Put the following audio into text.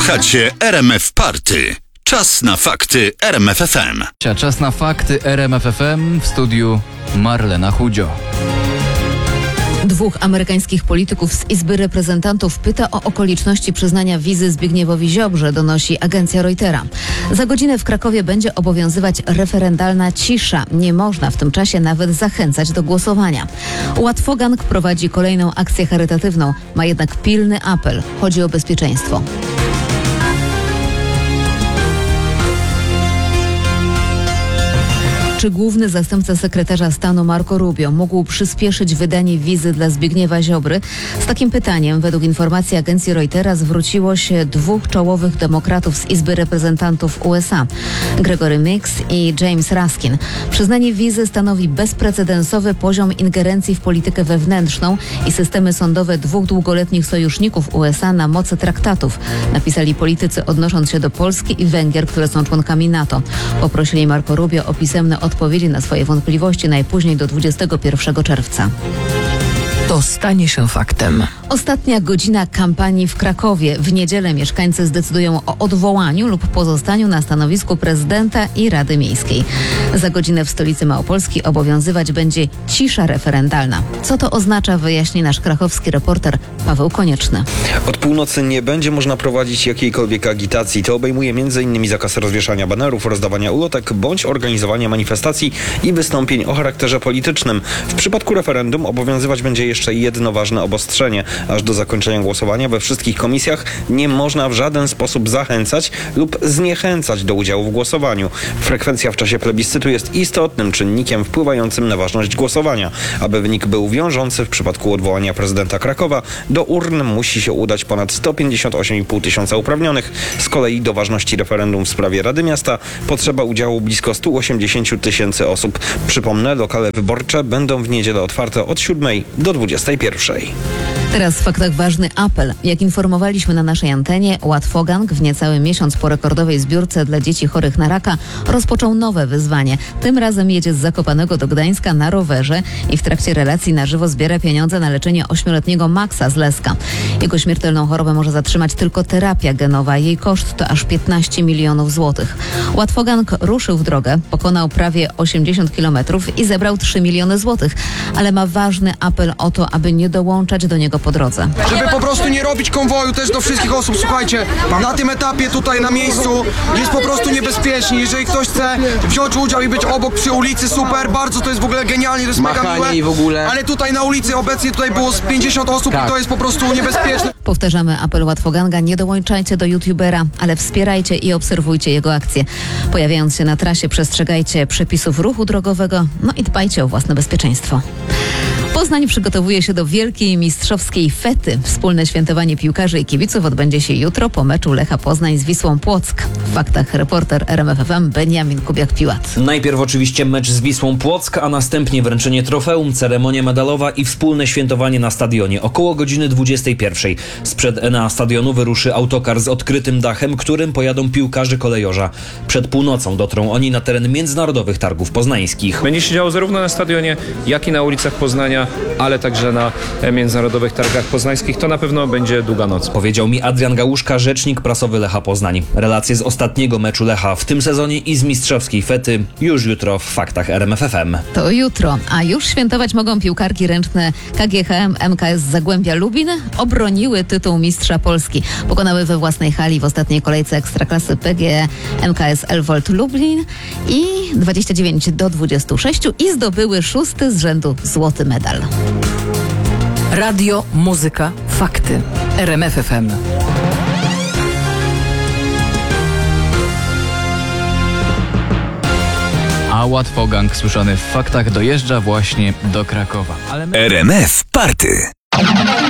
Słuchacie RMF Party. Czas na fakty RMF FM. Czas na fakty RMF FM, w studiu Marlena Chudzio. Dwóch amerykańskich polityków z Izby Reprezentantów pyta o okoliczności przyznania wizy Zbigniewowi Ziobrze, donosi agencja Reutera. Za godzinę w Krakowie będzie obowiązywać referendalna cisza. Nie można w tym czasie nawet zachęcać do głosowania. Łatwogang prowadzi kolejną akcję charytatywną. Ma jednak pilny apel. Chodzi o bezpieczeństwo. Czy główny zastępca sekretarza stanu Marco Rubio mógł przyspieszyć wydanie wizy dla Zbigniewa Ziobry? Z takim pytaniem, według informacji agencji Reutera, zwróciło się dwóch czołowych demokratów z Izby Reprezentantów USA, Gregory Meeks i James Raskin. Przyznanie wizy stanowi bezprecedensowy poziom ingerencji w politykę wewnętrzną i systemy sądowe dwóch długoletnich sojuszników USA na mocy traktatów, napisali politycy, odnosząc się do Polski i Węgier, które są członkami NATO. Poprosili Marco Rubio o pisemne odpowiedzi na swoje wątpliwości najpóźniej do 21 czerwca. To stanie się faktem. Ostatnia godzina kampanii w Krakowie. W niedzielę mieszkańcy zdecydują o odwołaniu lub pozostaniu na stanowisku prezydenta i Rady Miejskiej. Za godzinę w stolicy Małopolski obowiązywać będzie cisza referendalna. Co to oznacza, wyjaśni nasz krakowski reporter Paweł Konieczny. Od północy nie będzie można prowadzić jakiejkolwiek agitacji. To obejmuje m.in. zakaz rozwieszania banerów, rozdawania ulotek bądź organizowania manifestacji i wystąpień o charakterze politycznym. W przypadku referendum obowiązywać będzie jeszcze jedno ważne obostrzenie. Aż do zakończenia głosowania we wszystkich komisjach nie można w żaden sposób zachęcać lub zniechęcać do udziału w głosowaniu. Frekwencja w czasie plebiscytu jest istotnym czynnikiem wpływającym na ważność głosowania. Aby wynik był wiążący w przypadku odwołania prezydenta Krakowa, do urn musi się udać ponad 158,5 tysiąca uprawnionych. Z kolei do ważności referendum w sprawie Rady Miasta potrzeba udziału blisko 180 tysięcy osób. Przypomnę, lokale wyborcze będą w niedzielę otwarte od 7 do 21. Teraz w faktach ważny apel. Jak informowaliśmy na naszej antenie, Łatwogang w niecały miesiąc po rekordowej zbiórce dla dzieci chorych na raka rozpoczął nowe wyzwanie. Tym razem jedzie z Zakopanego do Gdańska na rowerze i w trakcie relacji na żywo zbiera pieniądze na leczenie 8-letniego Maxa z Leska. Jego śmiertelną chorobę może zatrzymać tylko terapia genowa. Jej koszt to aż 15 milionów złotych. Łatwogang ruszył w drogę, pokonał prawie 80 kilometrów i zebrał 3 miliony złotych, ale ma ważny apel o to, aby nie dołączać do niego po drodze. Żeby po prostu nie robić konwoju też do wszystkich osób. Słuchajcie, na tym etapie tutaj na miejscu jest po prostu niebezpiecznie. Jeżeli ktoś chce wziąć udział i być obok przy ulicy, super, bardzo to jest w ogóle genialnie, to jest mega miłe. I w ogóle. Ale tutaj na ulicy obecnie tutaj było z 50 osób i to jest po prostu niebezpieczne. Powtarzamy apel Łatwoganga, nie dołączajcie do youtubera, ale wspierajcie i obserwujcie jego akcje. Pojawiając się na trasie, przestrzegajcie przepisów ruchu drogowego, no i dbajcie o własne bezpieczeństwo. Poznań przygotowuje się do wielkiej mistrzowskiej fety. Wspólne świętowanie piłkarzy i kibiców odbędzie się jutro po meczu Lecha Poznań z Wisłą Płock. W faktach reporter RMF FM Beniamin Kubiak-Piłat. Najpierw oczywiście mecz z Wisłą Płock, a następnie wręczenie trofeum, ceremonia medalowa i wspólne świętowanie na stadionie. Około godziny 21. Sprzed Enea stadionu wyruszy autokar z odkrytym dachem, którym pojadą piłkarze kolejorza. Przed północą dotrą oni na teren Międzynarodowych Targów Poznańskich. Będzie się działo zarówno na stadionie, jak i na ulicach Poznania, ale także na Międzynarodowych Targach Poznańskich. To na pewno będzie długa noc. Powiedział mi Adrian Gałuszka, rzecznik prasowy Lecha Poznań. Relacje z ostatniego meczu Lecha w tym sezonie i z mistrzowskiej fety już jutro w faktach RMF FM. To jutro, a już świętować mogą piłkarki ręczne KGHM MKS Zagłębia Lubin. Obroniły tytuł mistrza Polski. Pokonały we własnej hali w ostatniej kolejce Ekstraklasy PGE MKS Elwold Lublin i 29-26 i zdobyły 6. z rzędu złoty medal. Radio, muzyka, fakty. RMF FM. A Łatwogang słyszany w faktach dojeżdża właśnie do Krakowa. RMF Party.